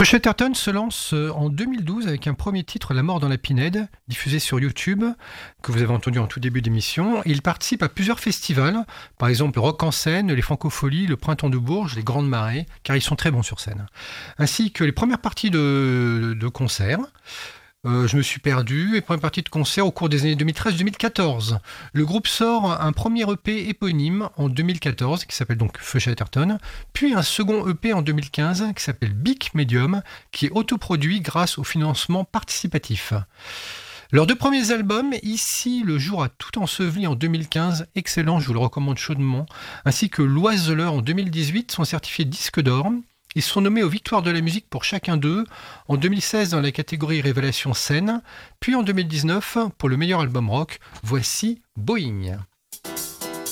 Feu Chatterton se lance en 2012 avec un premier titre, La mort dans la Pinède, diffusé sur YouTube, que vous avez entendu en tout début d'émission. Et il participe à plusieurs festivals, par exemple le Rock en scène, les Francopholies, le Printemps de Bourges, les Grandes Marées, car ils sont très bons sur scène. Ainsi que les premières parties de concerts. Je me suis perdu, les premières parties de concert au cours des années 2013-2014. Le groupe sort un premier EP éponyme en 2014 qui s'appelle donc Feu Chatterton, puis un second EP en 2015 qui s'appelle Big Medium, qui est autoproduit grâce au financement participatif. Leurs deux premiers albums, Ici, le jour a tout enseveli en 2015, excellent, je vous le recommande chaudement, ainsi que L'Oiseleur en 2018 sont certifiés disques d'or. Ils sont nommés aux Victoires de la musique pour chacun d'eux, en 2016 dans la catégorie Révélation scène, puis en 2019 pour le meilleur album rock, voici Boeing.